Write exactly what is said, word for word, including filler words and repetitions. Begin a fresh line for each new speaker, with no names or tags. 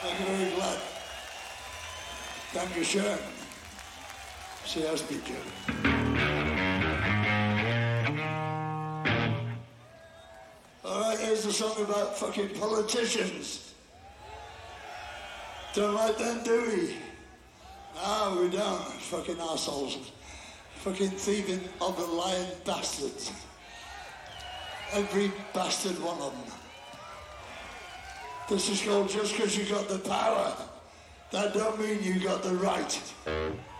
Thank you very glad. Dankeschön. Sehr speaker. Alright, here's a song about fucking politicians. Don't like them, do we? No, we don't. Fucking assholes. Fucking thieving of the lying bastards. Every bastard one of them. This is called Just Because You Got the Power. That don't mean you got the right.